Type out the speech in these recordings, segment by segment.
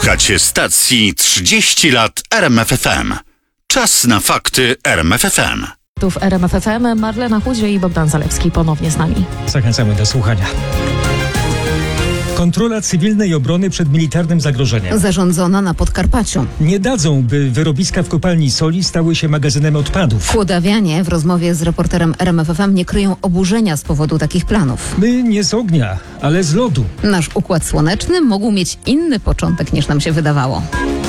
Słuchacie stacji 30 lat RMFFM. Czas na fakty RMFFM. Tu w RMFFM Marlena Chudzie i Bogdan Zalewski ponownie z nami. Zachęcamy do słuchania. Kontrola cywilnej obrony przed militarnym zagrożeniem. Zarządzona na Podkarpaciu. Nie dadzą, by wyrobiska w kopalni soli stały się magazynem odpadów. Kłodawianie w rozmowie z reporterem RMFFM nie kryją oburzenia z powodu takich planów. My nie z ognia, ale z lodu. Nasz układ słoneczny mógł mieć inny początek niż nam się wydawało.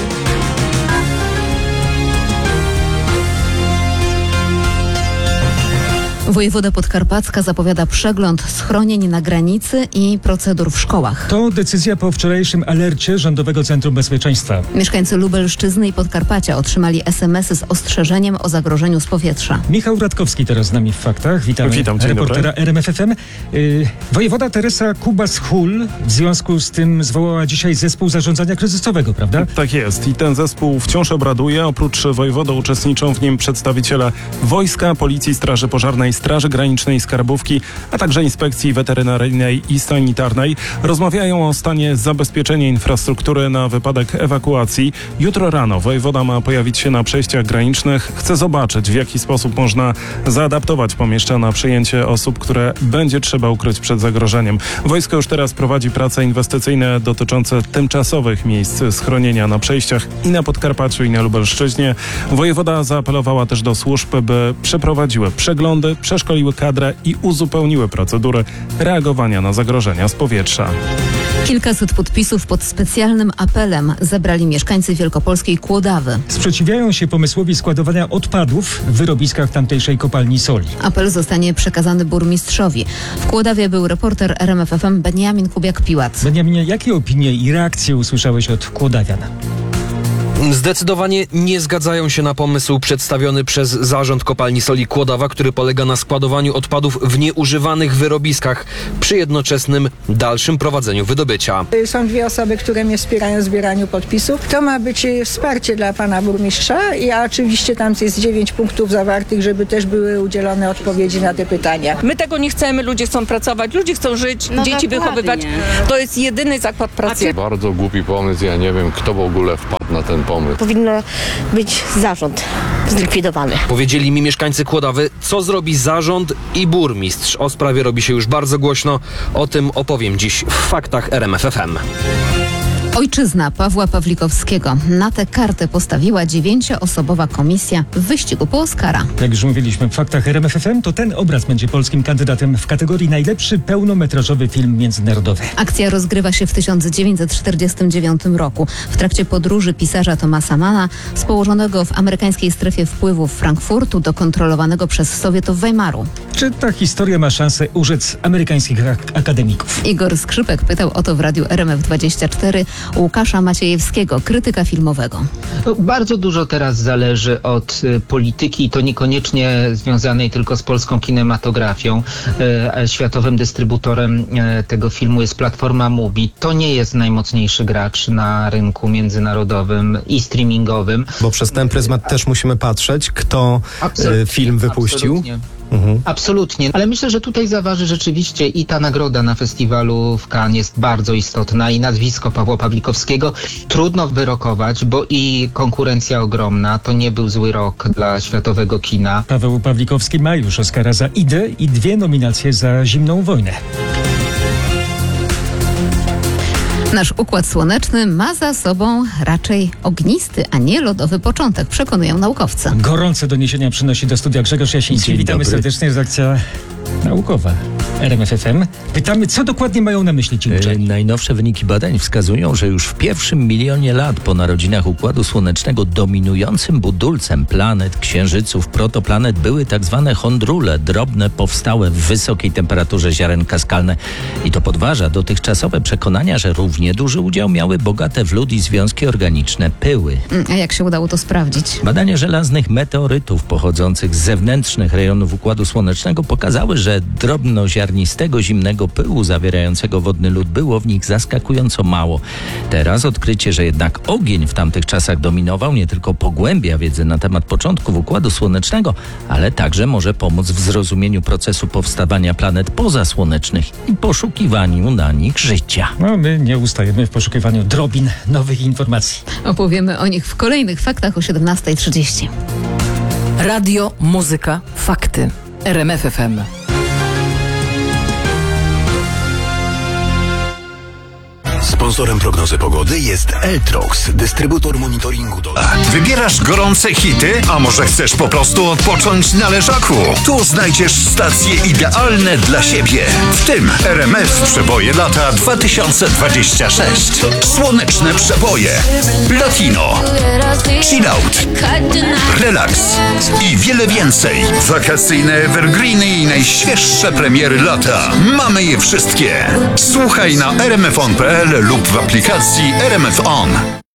Wojewoda Podkarpacka zapowiada przegląd schronień na granicy i procedur w szkołach. To decyzja po wczorajszym alercie Rządowego Centrum Bezpieczeństwa. Mieszkańcy Lubelszczyzny i Podkarpacia otrzymali SMS-y z ostrzeżeniem o zagrożeniu z powietrza. Michał Radkowski teraz z nami w faktach. Witamy. Witam, dzień reportera dobry. RMFFM. Wojewoda Teresa Kubas-Hull w związku z tym zwołała dzisiaj zespół zarządzania kryzysowego, prawda? Tak jest i ten zespół wciąż obraduje. Oprócz wojewody uczestniczą w nim przedstawiciele wojska, policji, straży pożarnej, straży granicznej, skarbówki, a także inspekcji weterynaryjnej i sanitarnej. Rozmawiają o stanie zabezpieczenia infrastruktury na wypadek ewakuacji. Jutro rano wojewoda ma pojawić się na przejściach granicznych. Chce zobaczyć, w jaki sposób można zaadaptować pomieszczenia na przyjęcie osób, które będzie trzeba ukryć przed zagrożeniem. Wojsko już teraz prowadzi prace inwestycyjne dotyczące tymczasowych miejsc schronienia na przejściach i na Podkarpaciu, i na Lubelszczyźnie. Wojewoda zaapelowała też do służb, by przeprowadziły przeglądy, przeszkoliły kadrę i uzupełniły procedury reagowania na zagrożenia z powietrza. Kilkaset podpisów pod specjalnym apelem zebrali mieszkańcy wielkopolskiej Kłodawy. Sprzeciwiają się pomysłowi składowania odpadów w wyrobiskach tamtejszej kopalni soli. Apel zostanie przekazany burmistrzowi. W Kłodawie był reporter RMFFM Beniamin Kubiak-Piłac. Beniaminie, jakie opinie i reakcje usłyszałeś od kłodawian? Zdecydowanie nie zgadzają się na pomysł przedstawiony przez zarząd kopalni soli Kłodawa, który polega na składowaniu odpadów w nieużywanych wyrobiskach przy jednoczesnym dalszym prowadzeniu wydobycia. Są dwie osoby, które mnie wspierają w zbieraniu podpisów. To ma być wsparcie dla pana burmistrza, a oczywiście tam jest 9 punktów zawartych, żeby też były udzielone odpowiedzi na te pytania. My tego nie chcemy, ludzie chcą pracować, ludzie chcą żyć, dzieci wychowywać. To jest jedyny zakład pracy. Bardzo głupi pomysł, ja nie wiem, kto w ogóle wpadł na ten pomysł. Powinno być zarząd zlikwidowany. Powiedzieli mi mieszkańcy Kłodawy, co zrobi zarząd i burmistrz. O sprawie robi się już bardzo głośno. O tym opowiem dziś w faktach RMFFM. Ojczyzna Pawła Pawlikowskiego. Na tę kartę postawiła 9-osobowa komisja w wyścigu po Oscara. Jak już mówiliśmy w faktach RMFFM, to ten obraz będzie polskim kandydatem w kategorii najlepszy pełnometrażowy film międzynarodowy. Akcja rozgrywa się w 1949 roku. W trakcie podróży pisarza Thomasa Manna z położonego w amerykańskiej strefie wpływów Frankfurtu do kontrolowanego przez Sowietów Weimaru. Czy ta historia ma szansę urzec amerykańskich akademików? Igor Skrzypek pytał o to w radiu RMF24 Łukasza Maciejewskiego, krytyka filmowego. Bardzo dużo teraz zależy od polityki i to niekoniecznie związanej tylko z polską kinematografią. Światowym dystrybutorem tego filmu jest platforma Mubi. To nie jest najmocniejszy gracz na rynku międzynarodowym i streamingowym. Bo przez ten pryzmat też musimy patrzeć, kto film wypuścił. Absolutnie. Absolutnie, ale myślę, że tutaj zaważy rzeczywiście i ta nagroda na festiwalu w Cannes jest bardzo istotna i nazwisko Pawła Pawlikowskiego. Trudno wyrokować, bo i konkurencja ogromna. To nie był zły rok dla światowego kina. Paweł Pawlikowski ma już Oscara za Idę i 2 nominacje za Zimną wojnę. Nasz układ słoneczny ma za sobą raczej ognisty, a nie lodowy początek, przekonują naukowcy. Gorące doniesienia przynosi do studia Grzegorz Jasiński. Witamy serdecznie, redakcja naukowa RMFFM. Pytamy, co dokładnie mają na myśli ci uczeni? Najnowsze wyniki badań wskazują, że już w pierwszym milionie lat po narodzinach Układu Słonecznego dominującym budulcem planet, księżyców, protoplanet były tak zwane chondrule, drobne, powstałe w wysokiej temperaturze ziarenka skalne. I to podważa dotychczasowe przekonania, że równie duży udział miały bogate w lód i związki organiczne pyły. A jak się udało to sprawdzić? Badania żelaznych meteorytów pochodzących z zewnętrznych rejonów Układu Słonecznego pokazały, że drobnoziarniste ziarnistego, zimnego pyłu zawierającego wodny lód było w nich zaskakująco mało. Teraz odkrycie, że jednak ogień w tamtych czasach dominował, nie tylko pogłębia wiedzę na temat początków Układu Słonecznego, ale także może pomóc w zrozumieniu procesu powstawania planet pozasłonecznych i poszukiwaniu na nich życia. No, my nie ustajemy w poszukiwaniu drobin nowych informacji. Opowiemy o nich w kolejnych faktach o 17:30. Radio, muzyka, fakty. RMF FM. Sponsorem prognozy pogody jest Eltrox, dystrybutor monitoringu do... Wybierasz gorące hity? A może chcesz po prostu odpocząć na leżaku? Tu znajdziesz stacje idealne dla siebie. W tym RMF Przeboje lata 2026. Słoneczne przeboje. Latino. Chillout. Relax. I wiele więcej. Wakacyjne evergreeny i najświeższe premiery lata. Mamy je wszystkie. Słuchaj na rmfon.pl lub w aplikacji RMF On.